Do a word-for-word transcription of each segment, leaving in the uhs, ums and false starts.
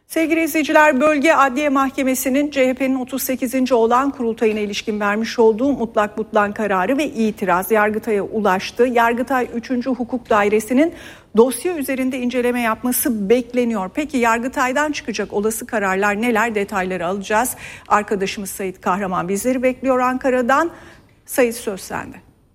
Sevgili izleyiciler, Bölge Adliye Mahkemesi'nin C H P'nin otuz sekizinci olağan kurultayına ilişkin vermiş olduğu mutlak butlan kararı ve itiraz Yargıtay'a ulaştı. Yargıtay üçüncü Hukuk Dairesi'nin dosya üzerinde inceleme yapması bekleniyor. Peki Yargıtay'dan çıkacak olası kararlar neler? Detayları alacağız. Arkadaşımız Sait Kahraman bizleri bekliyor Ankara'dan. Sait, söz sende.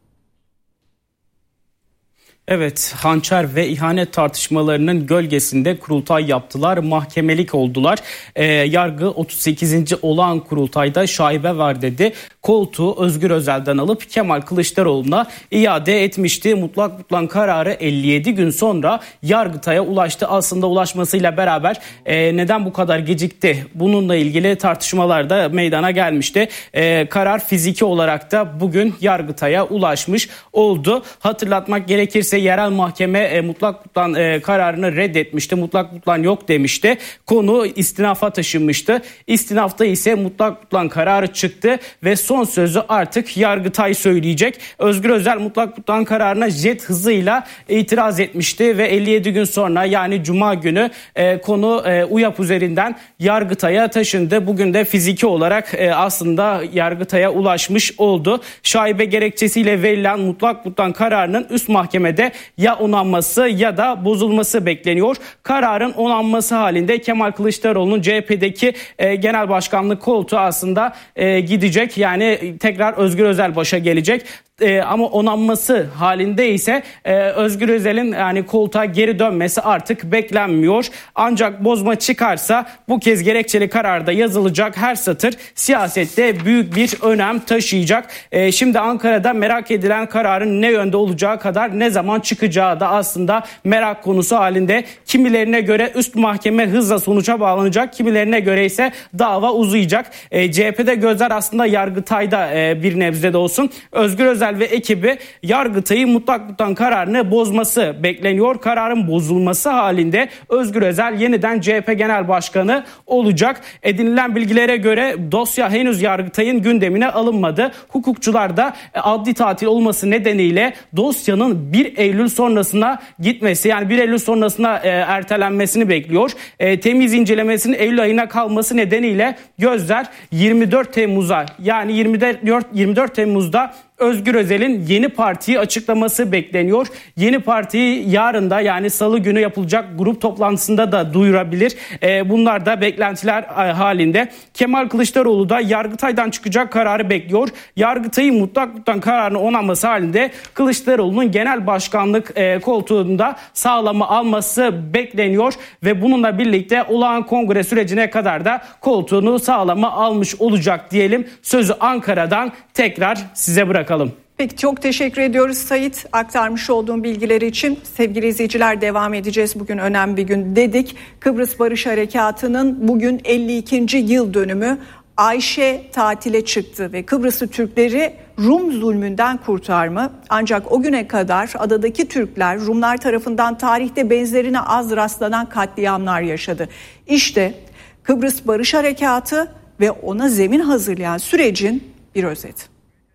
Evet, hançer ve ihanet tartışmalarının gölgesinde kurultay yaptılar, mahkemelik oldular. Ee, yargı otuz sekizinci olağan kurultayda şaibe var dedi. Koltuğu Özgür Özel'den alıp Kemal Kılıçdaroğlu'na iade etmişti. Mutlak butlan kararı elli yedi gün sonra Yargıtay'a ulaştı. Aslında ulaşmasıyla beraber e, neden bu kadar gecikti? Bununla ilgili tartışmalar da meydana gelmişti. E, karar fiziki olarak da bugün Yargıtay'a ulaşmış oldu. Hatırlatmak gerekirse yerel mahkeme e, mutlak butlan e, kararını reddetmişti. Mutlak butlan yok demişti. Konu istinafa taşınmıştı. İstinafta ise mutlak butlan kararı çıktı ve son sözü artık Yargıtay söyleyecek. Özgür Özel mutlak butlan kararına jet hızıyla itiraz etmişti ve elli yedi gün sonra, yani Cuma günü e, konu e, U Y A P üzerinden Yargıtay'a taşındı. Bugün de fiziki olarak e, aslında Yargıtay'a ulaşmış oldu. Şaibe gerekçesiyle verilen mutlak butlan kararının üst mahkemede ya onanması ya da bozulması bekleniyor. Kararın onanması halinde Kemal Kılıçdaroğlu'nun C H P'deki e, genel başkanlık koltuğu aslında e, gidecek. Yani tekrar Özgür Özel başa gelecek. Ee, ama onanması halinde ise e, Özgür Özel'in yani koltuğa geri dönmesi artık beklenmiyor. Ancak bozma çıkarsa bu kez gerekçeli kararda yazılacak her satır siyasette büyük bir önem taşıyacak. E, şimdi Ankara'da merak edilen kararın ne yönde olacağı kadar ne zaman çıkacağı da aslında merak konusu halinde. Kimilerine göre üst mahkeme hızla sonuca bağlanacak, kimilerine göre ise dava uzayacak. E, C H P'de gözler aslında Yargıtay'da e, bir nebze de olsun. Özgür Özel ve ekibi Yargıtay'ın mutlak butlan kararını bozması bekleniyor. Kararın bozulması halinde Özgür Özel yeniden C H P Genel Başkanı olacak. Edinilen bilgilere göre dosya henüz Yargıtay'ın gündemine alınmadı. Hukukçular da adli tatil olması nedeniyle dosyanın bir Eylül sonrasına gitmesi, yani bir Eylül sonrasına e, ertelenmesini bekliyor. E, temiz incelemesinin Eylül ayına kalması nedeniyle gözler yirmi dört Temmuz'a, yani yirmi dört Temmuz'da Özgür Özel'in yeni partiyi açıklaması bekleniyor. Yeni partiyi yarın da, yani salı günü yapılacak grup toplantısında da duyurabilir. Ee, bunlar da beklentiler halinde. Kemal Kılıçdaroğlu da Yargıtay'dan çıkacak kararı bekliyor. Yargıtay'ın mutlak butlan kararını onanması halinde Kılıçdaroğlu'nun genel başkanlık e, koltuğunda sağlama alması bekleniyor ve bununla birlikte olağan kongre sürecine kadar da koltuğunu sağlama almış olacak diyelim. Sözü Ankara'dan tekrar size bırakalım. Peki, çok teşekkür ediyoruz Sait, aktarmış olduğum bilgileri için. Sevgili izleyiciler, devam edeceğiz. Bugün önemli bir gün dedik. Kıbrıs Barış Harekatı'nın bugün elli ikinci yıl dönümü. Ayşe tatile çıktı ve Kıbrıslı Türkleri Rum zulmünden kurtarma. Ancak o güne kadar adadaki Türkler Rumlar tarafından tarihte benzerine az rastlanan katliamlar yaşadı. İşte Kıbrıs Barış Harekatı ve ona zemin hazırlayan sürecin bir özeti.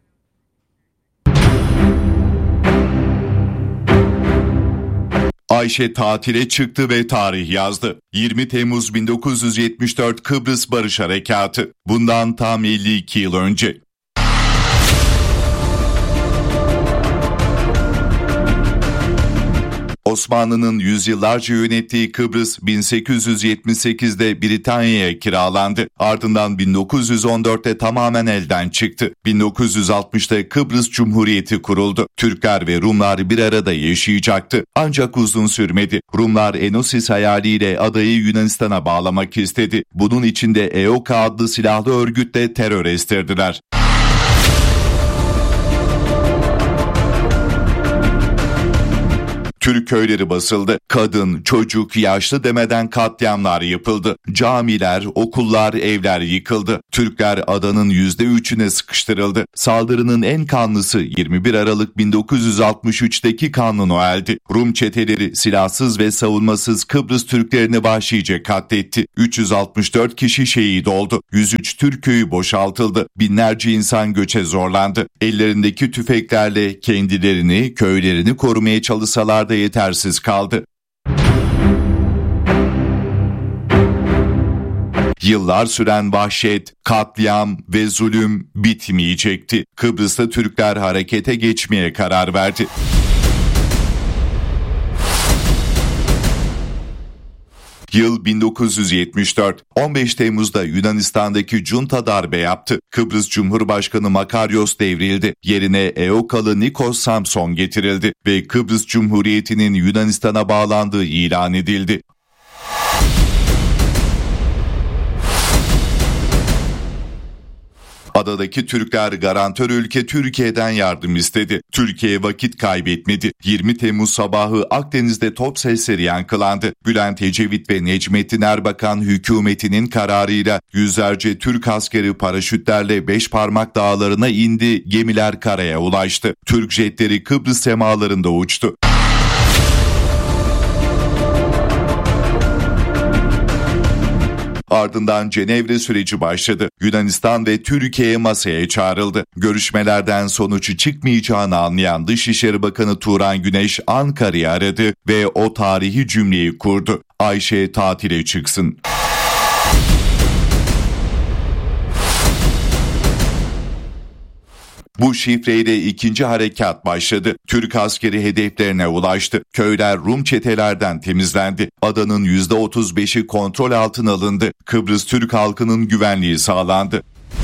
Ayşe tatile çıktı ve tarih yazdı. yirmi Temmuz bin dokuz yüz yetmiş dört Kıbrıs Barış Harekatı. Bundan tam elli iki yıl önce. Osmanlı'nın yüzyıllarca yönettiği Kıbrıs bin sekiz yüz yetmiş sekizde Britanya'ya kiralandı. Ardından bin dokuz yüz on dörtte tamamen elden çıktı. bin dokuz yüz altmışta Kıbrıs Cumhuriyeti kuruldu. Türkler ve Rumlar bir arada yaşayacaktı. Ancak uzun sürmedi. Rumlar Enosis hayaliyle adayı Yunanistan'a bağlamak istedi. Bunun için de E O K adlı silahlı örgütle terör estirdiler. Türk köyleri basıldı. Kadın, çocuk, yaşlı demeden katliamlar yapıldı. Camiler, okullar, evler yıkıldı. Türkler adanın yüzde üçüne sıkıştırıldı. Saldırının en kanlısı yirmi bir Aralık bin dokuz yüz altmış üçteki Kanlı Noel'di. Rum çeteleri silahsız ve savunmasız Kıbrıs Türklerini vahşice katletti. üç yüz altmış dört kişi şehit oldu. yüz üç Türk köyü boşaltıldı. Binlerce insan göçe zorlandı. Ellerindeki tüfeklerle kendilerini, köylerini korumaya çalışsalar da yetersiz kaldı. Yıllar süren vahşet, katliam ve zulüm bitmeyecekti. Kıbrıs'ta Türkler harekete geçmeye karar verdi. Yıl bin dokuz yüz yetmiş dört. on beş Temmuz'da Yunanistan'daki junta darbe yaptı. Kıbrıs Cumhurbaşkanı Makarios devrildi. Yerine E O K'lı Nikos Samson getirildi ve Kıbrıs Cumhuriyeti'nin Yunanistan'a bağlandığı ilan edildi. Adadaki Türkler garantör ülke Türkiye'den yardım istedi. Türkiye vakit kaybetmedi. yirmi Temmuz sabahı Akdeniz'de top sesleri yankılandı. Bülent Ecevit ve Necmettin Erbakan hükümetinin kararıyla yüzlerce Türk askeri paraşütlerle Beşparmak Dağları'na indi, gemiler karaya ulaştı. Türk jetleri Kıbrıs semalarında uçtu. Ardından Cenevre süreci başladı. Yunanistan ve Türkiye masaya çağrıldı. Görüşmelerden sonuç çıkmayacağını anlayan Dışişleri Bakanı Turan Güneş Ankara'yı aradı ve o tarihi cümleyi kurdu. Ayşe tatile çıksın. Bu şifreyle ikinci harekat başladı. Türk askeri hedeflerine ulaştı. Köyler Rum çetelerden temizlendi. Adanın yüzde otuz beşi kontrol altına alındı. Kıbrıs Türk halkının güvenliği sağlandı.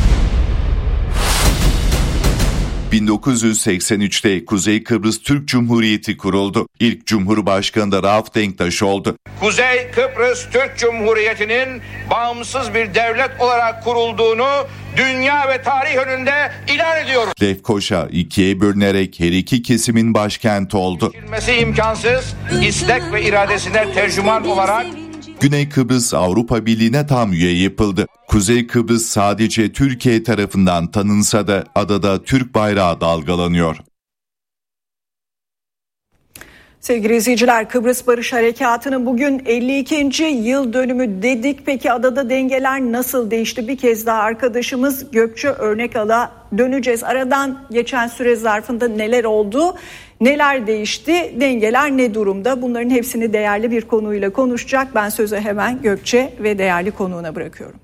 bin dokuz yüz seksen üçte Kuzey Kıbrıs Türk Cumhuriyeti kuruldu. İlk Cumhurbaşkanı da Rauf Denktaş oldu. Kuzey Kıbrıs Türk Cumhuriyeti'nin bağımsız bir devlet olarak kurulduğunu dünya ve tarih önünde ilan ediyorum. Lefkoşa ikiye bölünerek her iki kesimin başkenti oldu. Geçilmesi imkansız istek ve iradesine tercüman olarak Güney Kıbrıs Avrupa Birliği'ne tam üye yapıldı. Kuzey Kıbrıs sadece Türkiye tarafından tanınsa da adada Türk bayrağı dalgalanıyor. Sevgili izleyiciler, Kıbrıs Barış Harekatı'nın bugün elli ikinci yıl dönümü dedik. Peki adada dengeler nasıl değişti? Bir kez daha arkadaşımız Gökçe Örnekal'a döneceğiz. Aradan geçen süre zarfında neler oldu? Neler değişti? Dengeler ne durumda? Bunların hepsini değerli bir konuyla konuşacak. Ben sözü hemen Gökçe ve değerli konuğuna bırakıyorum.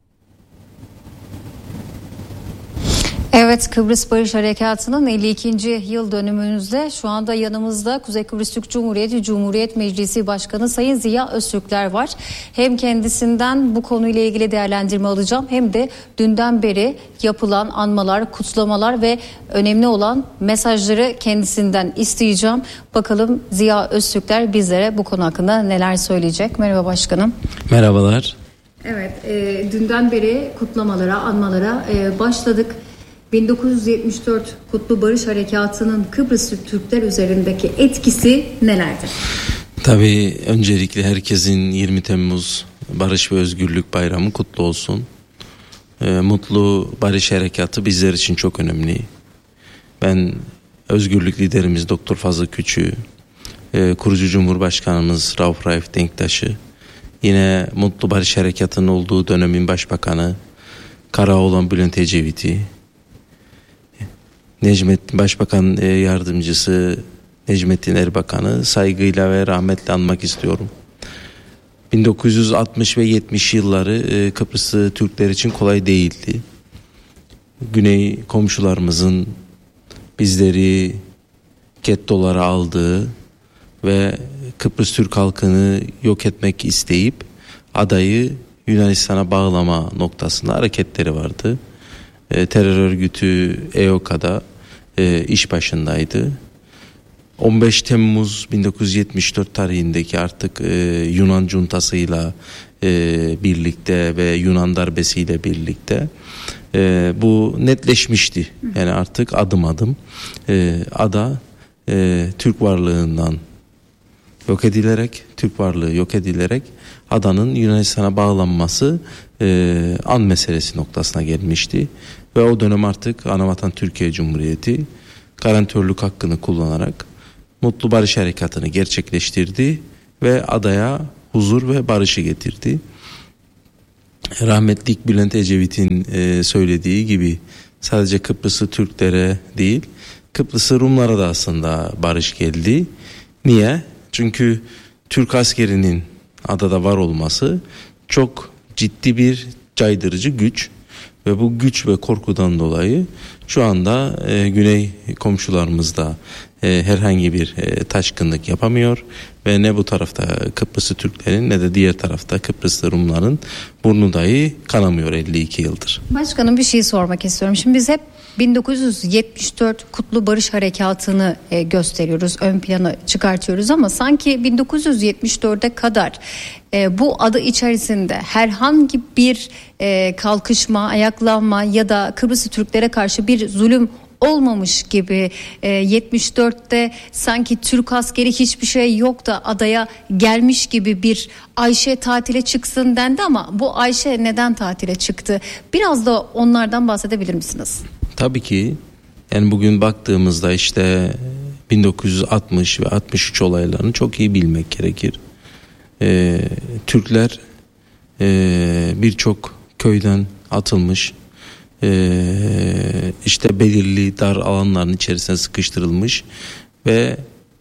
Evet, Kıbrıs Barış Harekatı'nın elli ikinci yıl dönümümüzde şu anda yanımızda Kuzey Kıbrıs Türk Cumhuriyeti Cumhuriyet Meclisi Başkanı Sayın Ziya Öztürkler var. Hem kendisinden bu konuyla ilgili değerlendirme alacağım hem de dünden beri yapılan anmalar, kutlamalar ve önemli olan mesajları kendisinden isteyeceğim. Bakalım Ziya Öztürkler bizlere bu konu hakkında neler söyleyecek. Merhaba başkanım. Merhabalar. Evet, e, dünden beri kutlamalara, anmalara e, başladık. bin dokuz yüz yetmiş dört Kutlu Barış Harekatı'nın Kıbrıs Türkler üzerindeki etkisi nelerdir? Tabii öncelikle herkesin yirmi Temmuz Barış ve Özgürlük Bayramı kutlu olsun. Ee, Mutlu Barış Harekatı bizler için çok önemli. Ben özgürlük liderimiz Doktor Fazıl Küçük'ü, e, kurucu Cumhurbaşkanımız Rauf Raif Denktaş'ı, yine Mutlu Barış Harekatı'nın olduğu dönemin Başbakanı Karaoğlan Bülent Ecevit'i, Necmettin Başbakan Yardımcısı Necmettin Erbakan'ı saygıyla ve rahmetle anmak istiyorum. bin dokuz yüz altmış ve yetmiş yılları Kıbrıslı Türkler için kolay değildi. Güney komşularımızın bizleri gettolara aldığı ve Kıbrıs Türk halkını yok etmek isteyip adayı Yunanistan'a bağlama noktasında hareketleri vardı. E, terör örgütü E O K'da e, iş başındaydı. on beş Temmuz bin dokuz yüz yetmiş dört tarihindeki artık e, Yunan cuntasıyla e, birlikte ve Yunan darbesiyle birlikte e, bu netleşmişti. Yani artık adım adım e, ada e, Türk varlığından yok edilerek, Türk varlığı yok edilerek adanın Yunanistan'a bağlanması e, an meselesi noktasına gelmişti. Ve o dönem artık Anavatan Türkiye Cumhuriyeti garantörlük hakkını kullanarak Mutlu Barış Harekatı'nı gerçekleştirdi ve adaya huzur ve barışı getirdi. Rahmetli Bülent Ecevit'in e, söylediği gibi sadece Kıbrıslı Türklere değil, Kıbrıslı Rumlara da aslında barış geldi. Niye? Çünkü Türk askerinin adada var olması çok ciddi bir caydırıcı güç ve bu güç ve korkudan dolayı şu anda e, güney komşularımızda e, herhangi bir e, taşkınlık yapamıyor ve ne bu tarafta Kıbrıslı Türklerin ne de diğer tarafta Kıbrıslı Rumların burnu dahi kanamıyor elli iki yıldır. Başkanım, bir şey sormak istiyorum. Şimdi biz hep bin dokuz yüz yetmiş dört Kutlu Barış Harekatı'nı e, gösteriyoruz, ön plana çıkartıyoruz ama sanki bin dokuz yüz yetmiş dörde kadar e, bu adı içerisinde herhangi bir e, kalkışma, ayaklanma ya da Kıbrıslı Türklere karşı bir zulüm olmamış gibi, e, yetmiş dörtte sanki Türk askeri hiçbir şey yok da adaya gelmiş gibi bir Ayşe tatile çıksın dendi ama bu Ayşe neden tatile çıktı? Biraz da onlardan bahsedebilir misiniz? Tabii ki. Yani bugün baktığımızda işte bin dokuz yüz altmış ve altmış üç olaylarını çok iyi bilmek gerekir. Ee, Türkler e, birçok köyden atılmış, e, işte belirli dar alanların içerisine sıkıştırılmış ve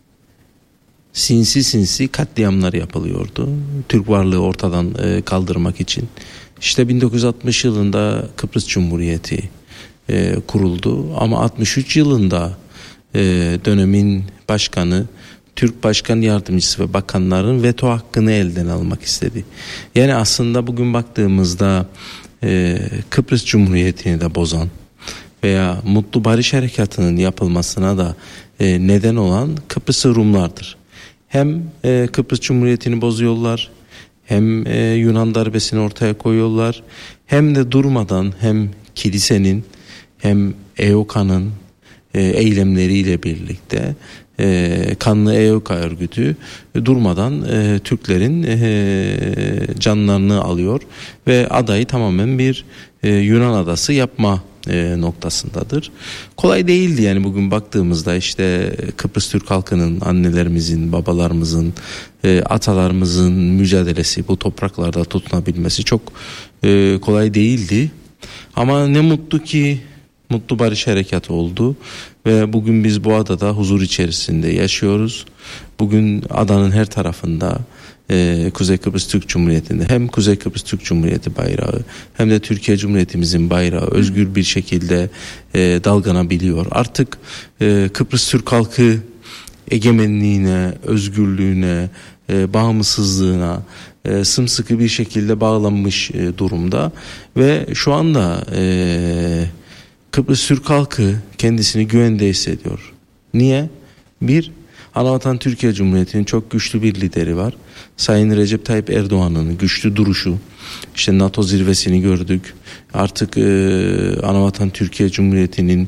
sinsi sinsi katliamlar yapılıyordu. Türk varlığı ortadan e, kaldırmak için. İşte bin dokuz yüz altmış yılında Kıbrıs Cumhuriyeti e, kuruldu ama altmış üç yılında e, dönemin başkanı Türk Başkan Yardımcısı ve bakanların veto hakkını elden almak istedi. Yani aslında bugün baktığımızda e, Kıbrıs Cumhuriyeti'ni de bozan veya Mutlu Barış Harekatı'nın yapılmasına da e, neden olan Kıbrıslı Rumlardır. Hem e, Kıbrıs Cumhuriyeti'ni bozuyorlar, hem e, Yunan darbesini ortaya koyuyorlar, hem de durmadan hem kilisenin hem E O K'nın e, eylemleriyle birlikte e, kanlı E O K örgütü e, durmadan e, Türklerin e, canlarını alıyor ve adayı tamamen bir e, Yunan adası yapma e, noktasındadır. Kolay değildi yani bugün baktığımızda işte Kıbrıs Türk halkının, annelerimizin, babalarımızın, e, atalarımızın mücadelesi, bu topraklarda tutunabilmesi çok e, kolay değildi. Ama ne mutlu ki Mutlu Barış Harekatı oldu ve bugün biz bu adada huzur içerisinde yaşıyoruz. Bugün adanın her tarafında e, Kuzey Kıbrıs Türk Cumhuriyeti'nde hem Kuzey Kıbrıs Türk Cumhuriyeti bayrağı hem de Türkiye Cumhuriyetimizin bayrağı özgür bir şekilde e, dalganabiliyor. Artık e, Kıbrıs Türk halkı egemenliğine, özgürlüğüne, e, bağımsızlığına e, sımsıkı bir şekilde bağlanmış e, durumda ve şu anda e, Kıbrıs Türk halkı kendisini güvende hissediyor. Niye? Bir, Anavatan Türkiye Cumhuriyeti'nin çok güçlü bir lideri var. Sayın Recep Tayyip Erdoğan'ın güçlü duruşu, işte NATO zirvesini gördük. Artık e, Anavatan Türkiye Cumhuriyeti'nin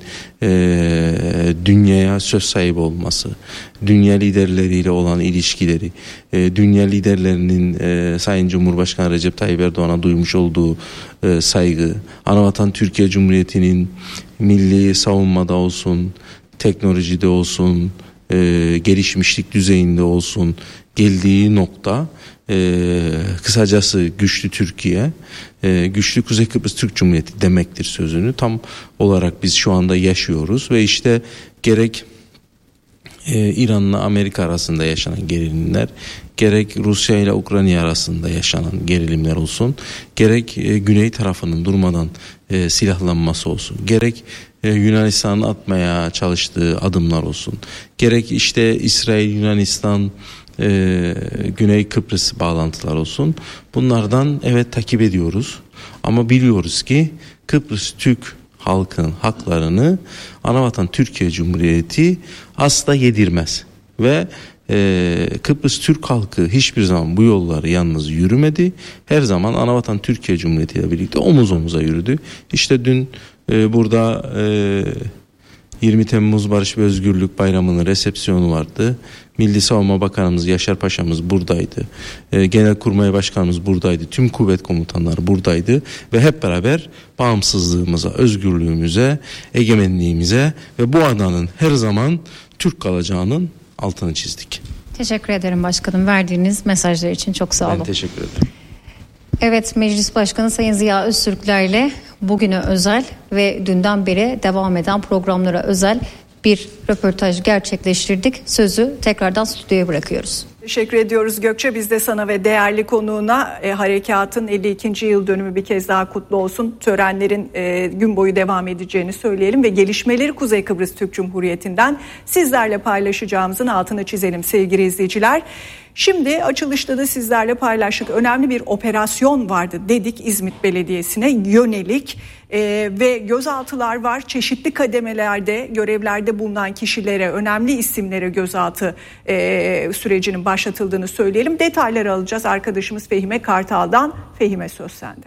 e, dünyaya söz sahibi olması, dünya liderleriyle olan ilişkileri, e, dünya liderlerinin e, Sayın Cumhurbaşkanı Recep Tayyip Erdoğan'a duymuş olduğu e, saygı, Anavatan Türkiye Cumhuriyeti'nin milli savunmada olsun, teknolojide olsun, e, gelişmişlik düzeyinde olsun geldiği nokta, e, kısacası güçlü Türkiye, e, güçlü Kuzey Kıbrıs Türk Cumhuriyeti demektir sözünü tam olarak biz şu anda yaşıyoruz ve işte gerek e, İran'la Amerika arasında yaşanan gerilimler, gerek Rusya ile Ukrayna arasında yaşanan gerilimler olsun, gerek e, güney tarafının durmadan e, silahlanması olsun, gerek e, Yunanistan'ın atmaya çalıştığı adımlar olsun, gerek işte İsrail, Yunanistan, e, Güney Kıbrıs bağlantılar olsun, bunlardan evet takip ediyoruz ama biliyoruz ki Kıbrıs Türk halkının haklarını Anavatan Türkiye Cumhuriyeti asla yedirmez ve Ee, Kıbrıs Türk halkı hiçbir zaman bu yolları yalnız yürümedi. Her zaman Anavatan Türkiye Cumhuriyeti ile birlikte omuz omuza yürüdü. İşte dün e, burada e, yirmi Temmuz Barış ve Özgürlük Bayramı'nın resepsiyonu vardı. Milli Savunma Bakanımız Yaşar Paşa'mız buradaydı. E, Genelkurmay Başkanımız buradaydı. Tüm kuvvet komutanları buradaydı. Ve hep beraber bağımsızlığımıza, özgürlüğümüze, egemenliğimize ve bu adanın her zaman Türk kalacağının altını çizdik. Teşekkür ederim başkanım. Verdiğiniz mesajlar için çok sağ olun. Ben teşekkür ederim. Evet, Meclis Başkanı Sayın Ziya Öztürkler'le bugüne özel ve dünden beri devam eden programlara özel bir röportaj gerçekleştirdik. Sözü tekrardan stüdyoya bırakıyoruz. Teşekkür ediyoruz Gökçe. Biz de sana ve değerli konuğuna e, harekatın elli ikinci yıl dönümü bir kez daha kutlu olsun. Törenlerin e, gün boyu devam edeceğini söyleyelim ve gelişmeleri Kuzey Kıbrıs Türk Cumhuriyeti'nden sizlerle paylaşacağımızın altını çizelim sevgili izleyiciler. Şimdi açılışta da sizlerle paylaştık. Önemli bir operasyon vardı dedik İzmit Belediyesi'ne yönelik e, ve gözaltılar var. Çeşitli kademelerde görevlerde bulunan kişilere, önemli isimlere gözaltı e, sürecinin başlatıldığını söyleyelim. Detayları alacağız arkadaşımız Fehime Kartal'dan. Fehime, söz sende.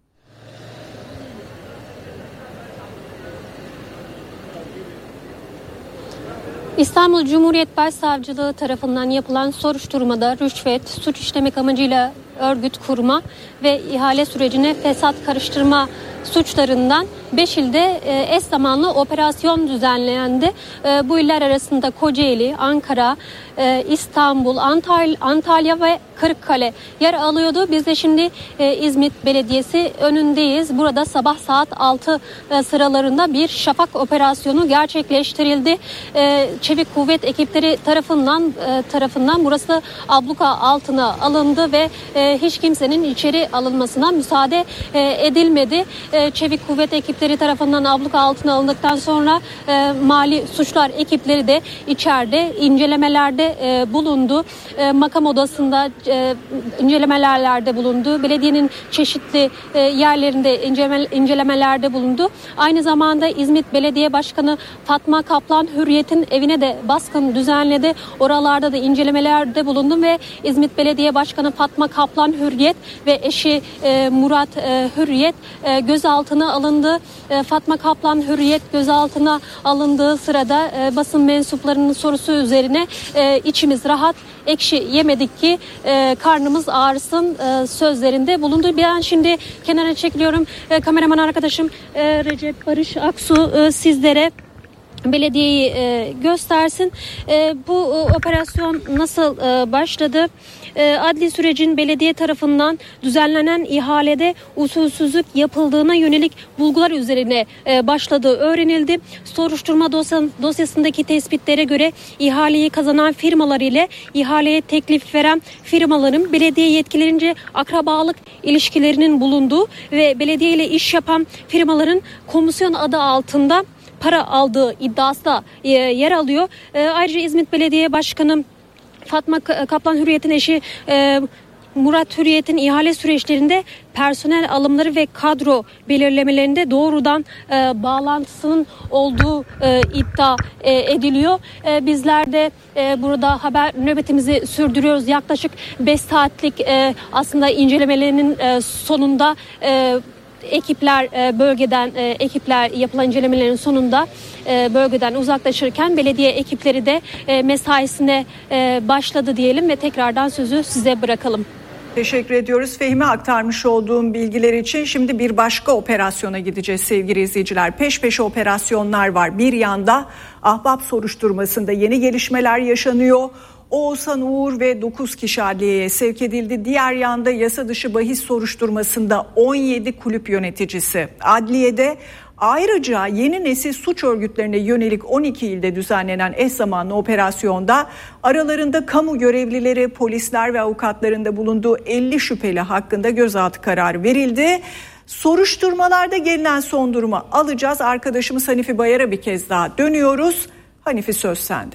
İstanbul Cumhuriyet Başsavcılığı tarafından yapılan soruşturmada rüşvet, suç işlemek amacıyla örgüt kurma ve ihale sürecine fesat karıştırma suçlarından beş ilde e, eş zamanlı operasyon düzenlendi. E, bu iller arasında Kocaeli, Ankara, e, İstanbul, Antalya, Antalya ve Kırıkkale yer alıyordu. Biz de şimdi e, İzmit Belediyesi önündeyiz. Burada sabah saat altı e, sıralarında bir şafak operasyonu gerçekleştirildi. E, Çevik kuvvet ekipleri tarafından e, tarafından burası abluka altına alındı ve e, hiç kimsenin içeri alınmasına müsaade e, edilmedi. E, Çevik kuvvet ekipleri tarafından abluka altına alındıktan sonra e, mali suçlar ekipleri de içeride incelemelerde e, bulundu. E, makam odasında e, incelemelerde bulundu. Belediyenin çeşitli e, yerlerinde inceleme, incelemelerde bulundu. Aynı zamanda İzmit Belediye Başkanı Fatma Kaplan Hürriyet'in evine de baskın düzenledi. Oralarda da incelemelerde bulundu ve İzmit Belediye Başkanı Fatma Kaplan Hürriyet ve eşi e, Murat e, Hürriyet e, gözaltına alındı. E, Fatma Kaplan Hürriyet gözaltına alındığı sırada e, basın mensuplarının sorusu üzerine e, içimiz rahat, ekşi yemedik ki e, karnımız ağrısın e, sözlerinde bulundu. Ben şimdi kenara çekiliyorum. E, kameraman arkadaşım e, Recep Barış Aksu e, sizlere belediyeyi e, göstersin. E, bu e, operasyon nasıl e, başladı? E, adli sürecin belediye tarafından düzenlenen ihalede usulsüzlük yapıldığına yönelik bulgular üzerine e, başladığı öğrenildi. Soruşturma dosya, dosyasındaki tespitlere göre ihaleyi kazanan firmalar ile ihaleye teklif veren firmaların belediye yetkililerince akrabalık ilişkilerinin bulunduğu ve belediye ile iş yapan firmaların komisyon adı altında para aldığı iddiası da e, yer alıyor. E, ayrıca İzmit Belediye Başkanı Fatma Kaplan Hürriyet'in eşi e, Murat Hürriyet'in ihale süreçlerinde personel alımları ve kadro belirlemelerinde doğrudan e, bağlantısının olduğu e, iddia e, ediliyor. E, bizler de e, burada haber nöbetimizi sürdürüyoruz. Yaklaşık beş saatlik e, aslında incelemelerinin e, sonunda e, ekipler e, bölgeden e, ekipler yapılan incelemelerin sonunda e, bölgeden uzaklaşırken belediye ekipleri de e, mesaisine e, başladı diyelim ve tekrardan sözü size bırakalım. Teşekkür ediyoruz Fehmi, aktarmış olduğum bilgiler için. Şimdi bir başka operasyona gideceğiz sevgili izleyiciler. Peş peşe operasyonlar var. Bir yanda Ahbap soruşturmasında yeni gelişmeler yaşanıyor. Oğuzhan Uğur ve dokuz kişi adliyeye sevk edildi. Diğer yanda yasa dışı bahis soruşturmasında on yedi kulüp yöneticisi adliyede. Ayrıca yeni nesil suç örgütlerine yönelik on iki ilde düzenlenen eş zamanlı operasyonda aralarında kamu görevlileri, polisler ve avukatlarında bulunduğu elli şüpheli hakkında gözaltı kararı verildi. Soruşturmalarda gelinen son durumu alacağız. Arkadaşımız Hanifi Bayar'a bir kez daha dönüyoruz. Hanifi, söz sende.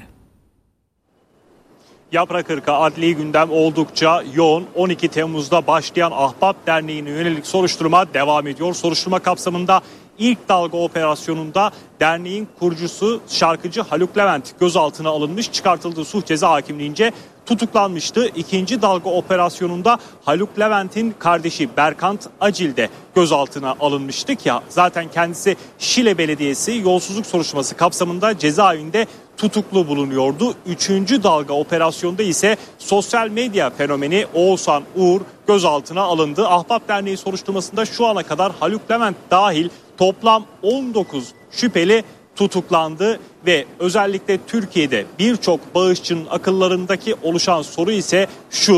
Yaprakırka adli gündem oldukça yoğun. on iki Temmuz'da başlayan Ahbap Derneği'ne yönelik soruşturma devam ediyor. Soruşturma kapsamında ilk dalga operasyonunda derneğin kurucusu şarkıcı Haluk Levent gözaltına alınmış, çıkartıldığı suç ceza hakimliğince tutuklanmıştı. İkinci dalga operasyonunda Haluk Levent'in kardeşi Berkant Acil de gözaltına alınmıştı ki zaten kendisi Şile Belediyesi yolsuzluk soruşturması kapsamında cezaevinde tutuklu bulunuyordu. Üçüncü dalga operasyonda ise sosyal medya fenomeni Oğuzhan Uğur gözaltına alındı. Ahbap Derneği soruşturmasında şu ana kadar Haluk Levent dahil toplam on dokuz şüpheli tutuklandı ve özellikle Türkiye'de birçok bağışçının akıllarındaki oluşan soru ise şu: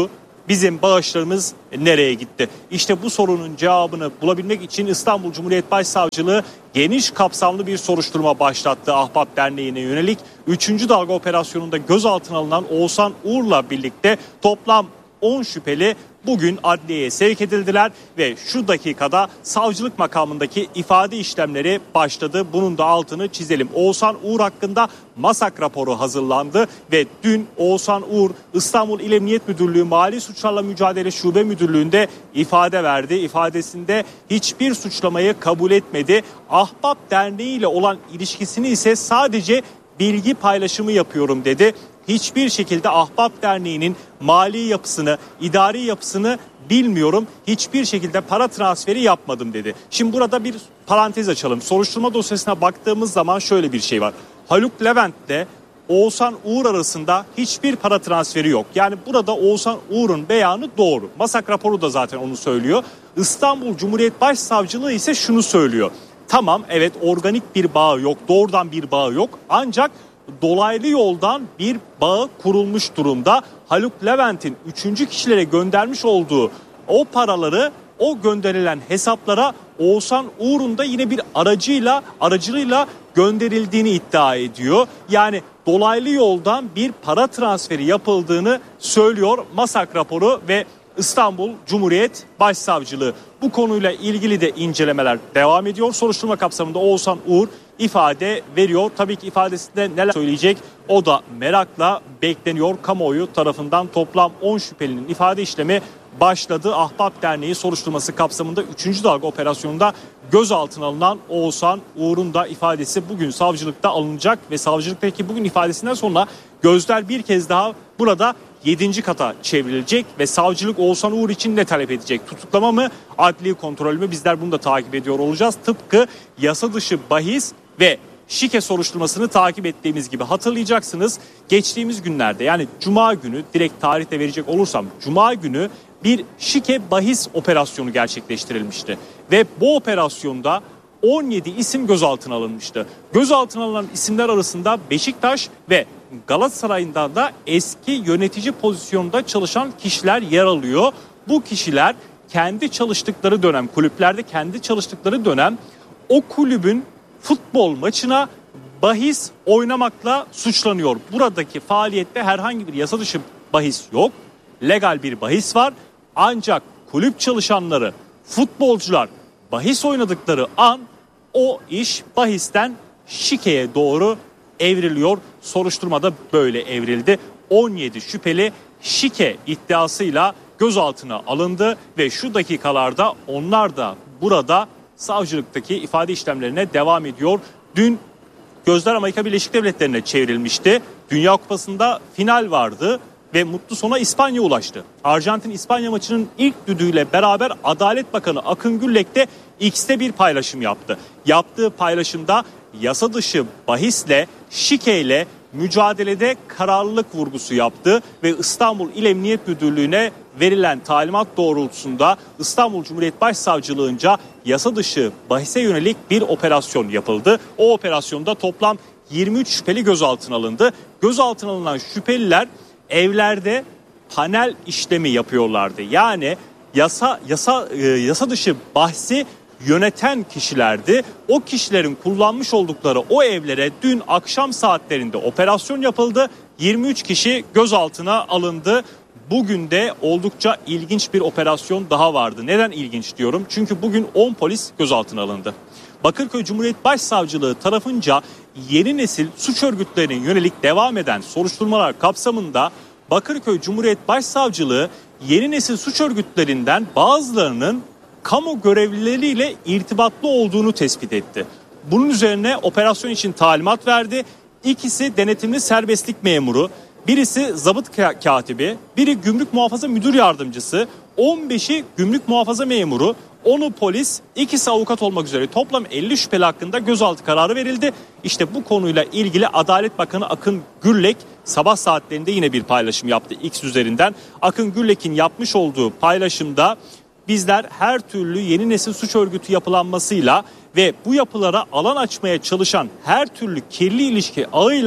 Bizim bağışlarımız nereye gitti? İşte bu sorunun cevabını bulabilmek için İstanbul Cumhuriyet Başsavcılığı geniş kapsamlı bir soruşturma başlattı Ahbap Derneği'ne yönelik. Üçüncü dalga operasyonunda gözaltına alınan Oğuzhan Uğur'la birlikte toplam on şüpheli bugün adliyeye sevk edildiler ve şu dakikada savcılık makamındaki ifade işlemleri başladı. Bunun da altını çizelim. Oğuzhan Uğur hakkında MASAK raporu hazırlandı ve dün Oğuzhan Uğur İstanbul İl Emniyet Müdürlüğü Mali Suçlarla Mücadele Şube Müdürlüğü'nde ifade verdi. İfadesinde hiçbir suçlamayı kabul etmedi. Ahbap Derneği ile olan ilişkisini ise sadece bilgi paylaşımı yapıyorum dedi. Hiçbir şekilde Ahbap Derneği'nin mali yapısını, idari yapısını bilmiyorum. Hiçbir şekilde para transferi yapmadım dedi. Şimdi burada bir parantez açalım. Soruşturma dosyasına baktığımız zaman şöyle bir şey var. Haluk Levent'le Oğuzhan Uğur arasında hiçbir para transferi yok. Yani burada Oğuzhan Uğur'un beyanı doğru. MASAK raporu da zaten onu söylüyor. İstanbul Cumhuriyet Başsavcılığı ise şunu söylüyor. Tamam, evet, organik bir bağı yok, doğrudan bir bağı yok. Ancak dolaylı yoldan bir bağı kurulmuş durumda. Haluk Levent'in üçüncü kişilere göndermiş olduğu o paraları o gönderilen hesaplara Oğuzhan Uğur'un da yine bir aracıyla aracılığıyla gönderildiğini iddia ediyor. Yani dolaylı yoldan bir para transferi yapıldığını söylüyor MASAK raporu ve İstanbul Cumhuriyet Başsavcılığı. Bu konuyla ilgili de incelemeler devam ediyor. Soruşturma kapsamında Oğuzhan Uğur ifade veriyor. Tabii ki ifadesinde neler söyleyecek o da merakla bekleniyor. Kamuoyu tarafından toplam on şüphelinin ifade işlemi başladı. Ahbap Derneği soruşturması kapsamında üçüncü dalga operasyonunda gözaltına alınan Oğuzhan Uğur'un da ifadesi bugün savcılıkta alınacak ve savcılıktaki bugün ifadesinden sonra gözler bir kez daha burada yedinci kata çevrilecek ve savcılık Oğuzhan Uğur için ne talep edecek? Tutuklama mı, adli kontrol mü? Bizler bunu da takip ediyor olacağız. Tıpkı yasa dışı bahis ve şike soruşturmasını takip ettiğimiz gibi hatırlayacaksınız. Geçtiğimiz günlerde, yani Cuma günü, direkt tarihte verecek olursam Cuma günü bir şike bahis operasyonu gerçekleştirilmişti. Ve bu operasyonda on yedi isim gözaltına alınmıştı. Gözaltına alınan isimler arasında Beşiktaş ve Galatasaray'dan da eski yönetici pozisyonunda çalışan kişiler yer alıyor. Bu kişiler kendi çalıştıkları dönem, kulüplerde kendi çalıştıkları dönem o kulübün futbol maçına bahis oynamakla suçlanıyor. Buradaki faaliyette herhangi bir yasa dışı bahis yok. Legal bir bahis var. Ancak kulüp çalışanları, futbolcular bahis oynadıkları an o iş bahisten şikeye doğru evriliyor. Soruşturmada böyle evrildi. on yedi şüpheli şike iddiasıyla gözaltına alındı ve şu dakikalarda onlar da burada savcılıktaki ifade işlemlerine devam ediyor. Dün gözler Amerika Birleşik Devletleri'ne çevrilmişti. Dünya Kupası'nda final vardı ve mutlu sona İspanya ulaştı. Arjantin-İspanya maçının ilk düdüğüyle beraber Adalet Bakanı Akın Güllek de X'te bir paylaşım yaptı. Yaptığı paylaşımda yasa dışı bahisle, şikeyle mücadelede kararlılık vurgusu yaptı ve İstanbul İl Emniyet Müdürlüğü'ne verilen talimat doğrultusunda İstanbul Cumhuriyet Başsavcılığınca yasa dışı bahise yönelik bir operasyon yapıldı. O operasyonda toplam yirmi üç şüpheli gözaltına alındı. Gözaltına alınan şüpheliler evlerde panel işlemi yapıyorlardı. Yani yasa yasa yasa dışı bahsi yöneten kişilerdi. O kişilerin kullanmış oldukları o evlere dün akşam saatlerinde operasyon yapıldı. yirmi üç kişi gözaltına alındı. Bugün de oldukça ilginç bir operasyon daha vardı. Neden ilginç diyorum? Çünkü bugün on polis gözaltına alındı. Bakırköy Cumhuriyet Başsavcılığı tarafınca yeni nesil suç örgütlerine yönelik devam eden soruşturmalar kapsamında Bakırköy Cumhuriyet Başsavcılığı yeni nesil suç örgütlerinden bazılarının kamu görevlileriyle irtibatlı olduğunu tespit etti. Bunun üzerine operasyon için talimat verdi. İkisi denetimli serbestlik memuru, birisi zabıt katibi, biri gümrük muhafaza müdür yardımcısı, on beşi gümrük muhafaza memuru, onu polis, ikisi avukat olmak üzere toplam elli şüpheli hakkında gözaltı kararı verildi. İşte bu konuyla ilgili Adalet Bakanı Akın Güllek sabah saatlerinde yine bir paylaşım yaptı X üzerinden. Akın Güllek'in yapmış olduğu paylaşımda bizler her türlü yeni nesil suç örgütü yapılanmasıyla ve bu yapılara alan açmaya çalışan her türlü kirli ilişki ağıyla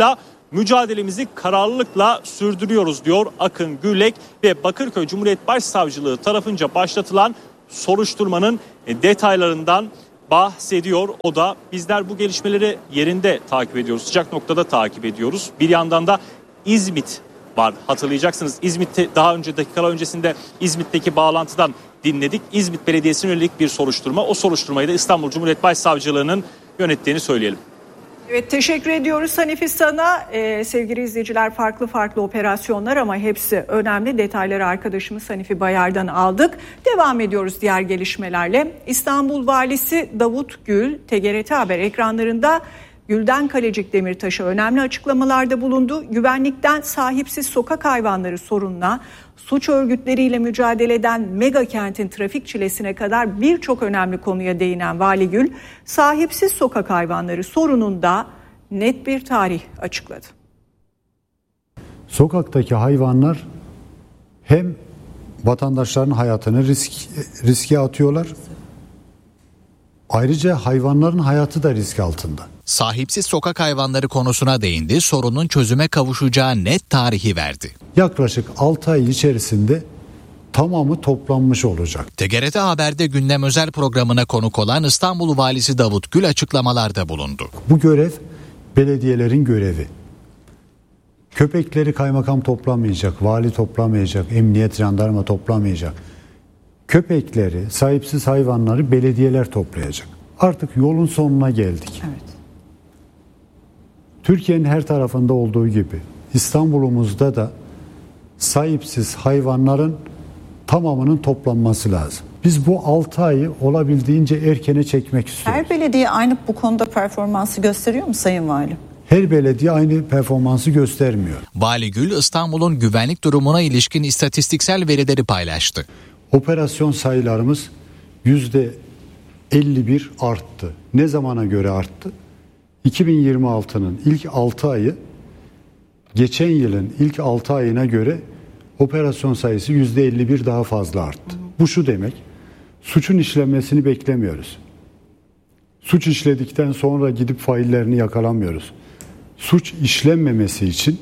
mücadelemizi kararlılıkla sürdürüyoruz diyor Akın Gürlek ve Bakırköy Cumhuriyet Başsavcılığı tarafınca başlatılan soruşturmanın detaylarından bahsediyor. O da bizler bu gelişmeleri yerinde takip ediyoruz. Sıcak noktada takip ediyoruz. Bir yandan da İzmit var. Hatırlayacaksınız İzmit'te daha önce dakikalar öncesinde İzmit'teki bağlantıdan dinledik. İzmit Belediyesi'ne yönelik bir soruşturma. O soruşturmayı da İstanbul Cumhuriyet Başsavcılığı'nın yönettiğini söyleyelim. Evet, teşekkür ediyoruz Hanifi sana. Ee, sevgili izleyiciler, farklı farklı operasyonlar ama hepsi önemli. Detayları arkadaşımız Hanifi Bayar'dan aldık. Devam ediyoruz diğer gelişmelerle. İstanbul Valisi Davut Gül, T G R T Haber ekranlarında Gülden Kalecik Demirtaş'a önemli açıklamalarda bulundu. Güvenlikten sahipsiz sokak hayvanları sorununa, suç örgütleriyle mücadele eden mega kentin trafik çilesine kadar birçok önemli konuya değinen Vali Gül, sahipsiz sokak hayvanları sorununda net bir tarih açıkladı. Sokaktaki hayvanlar hem vatandaşların hayatını risk, riske atıyorlar, ayrıca hayvanların hayatı da risk altında. Sahipsiz sokak hayvanları konusuna değindi, sorunun çözüme kavuşacağı net tarihi verdi. Yaklaşık altı ay içerisinde tamamı toplanmış olacak. T G R T Haber'de gündem özel programına konuk olan İstanbul Valisi Davut Gül açıklamalarda bulundu. Bu görev belediyelerin görevi. Köpekleri kaymakam toplamayacak, vali toplamayacak, emniyet, jandarma toplamayacak. Köpekleri, sahipsiz hayvanları belediyeler toplayacak. Artık yolun sonuna geldik. Evet. Türkiye'nin her tarafında olduğu gibi İstanbul'umuzda da sahipsiz hayvanların tamamının toplanması lazım. Biz bu altı ayı olabildiğince erkene çekmek istiyoruz. Her belediye aynı bu konuda performansı gösteriyor mu Sayın Valim? Her belediye aynı performansı göstermiyor. Vali Gül İstanbul'un güvenlik durumuna ilişkin istatistiksel verileri paylaştı. Operasyon sayılarımız yüzde elli bir arttı. Ne zamana göre arttı? iki bin yirmi altının ilk altı ayı geçen yılın ilk altı ayına göre operasyon sayısı yüzde elli bir daha fazla arttı. Bu şu demek, suçun işlenmesini beklemiyoruz. Suç işledikten sonra gidip faillerini yakalamıyoruz. Suç işlenmemesi için,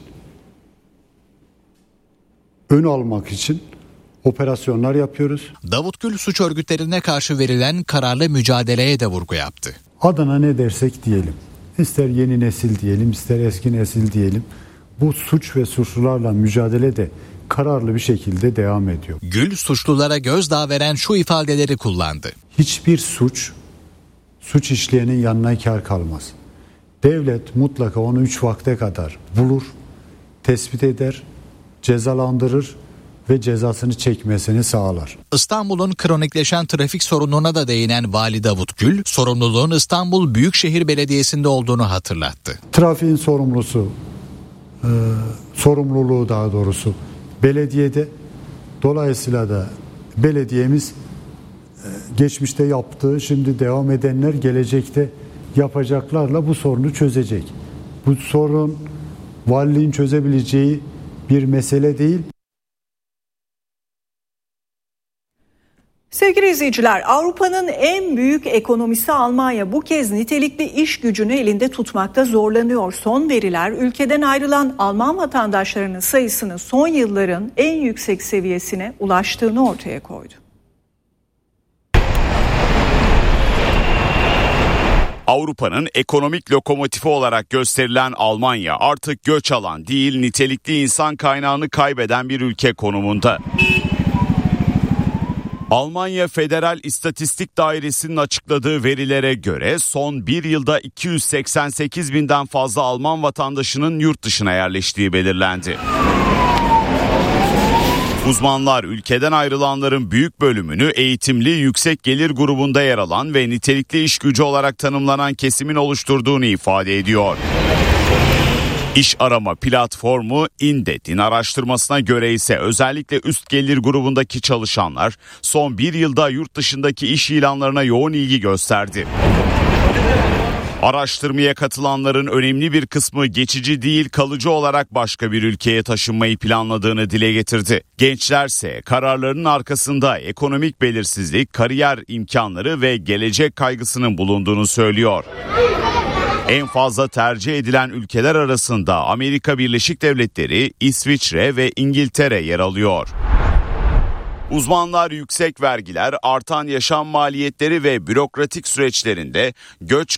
ön almak için operasyonlar yapıyoruz. Davut Gül suç örgütlerine karşı verilen kararlı mücadeleye de vurgu yaptı. Adına ne dersek diyelim, ister yeni nesil diyelim, ister eski nesil diyelim, bu suç ve suçlularla mücadele de kararlı bir şekilde devam ediyor. Gül suçlulara gözdağı veren şu ifadeleri kullandı. Hiçbir suç, suç işleyenin yanına kar kalmaz. Devlet mutlaka onu üç vakte kadar bulur, tespit eder, cezalandırır ve cezasını çekmesini sağlar. İstanbul'un kronikleşen trafik sorununa da değinen Vali Davut Gül, sorumluluğun İstanbul Büyükşehir Belediyesi'nde olduğunu hatırlattı. Trafiğin sorumlusu, e, sorumluluğu daha doğrusu belediyede. Dolayısıyla da belediyemiz e, geçmişte yaptığı, şimdi devam edenler gelecekte yapacaklarla bu sorunu çözecek. Bu sorun valiliğin çözebileceği bir mesele değil. Sevgili izleyiciler, Avrupa'nın en büyük ekonomisi Almanya bu kez nitelikli iş gücünü elinde tutmakta zorlanıyor. Son veriler ülkeden ayrılan Alman vatandaşlarının sayısının son yılların en yüksek seviyesine ulaştığını ortaya koydu. Avrupa'nın ekonomik lokomotifi olarak gösterilen Almanya artık göç alan değil, nitelikli insan kaynağını kaybeden bir ülke konumunda. Almanya Federal İstatistik Dairesi'nin açıkladığı verilere göre son bir yılda iki yüz seksen sekiz binden fazla Alman vatandaşının yurt dışına yerleştiği belirlendi. Uzmanlar ülkeden ayrılanların büyük bölümünü eğitimli, yüksek gelir grubunda yer alan ve nitelikli iş gücü olarak tanımlanan kesimin oluşturduğunu ifade ediyor. İş arama platformu Indet'in araştırmasına göre ise özellikle üst gelir grubundaki çalışanlar son bir yılda yurt dışındaki iş ilanlarına yoğun ilgi gösterdi. Araştırmaya katılanların önemli bir kısmı geçici değil, kalıcı olarak başka bir ülkeye taşınmayı planladığını dile getirdi. Gençlerse kararlarının arkasında ekonomik belirsizlik, kariyer imkanları ve gelecek kaygısının bulunduğunu söylüyor. En fazla tercih edilen ülkeler arasında Amerika Birleşik Devletleri, İsviçre ve İngiltere yer alıyor. Uzmanlar yüksek vergiler, artan yaşam maliyetleri ve bürokratik süreçlerinde göç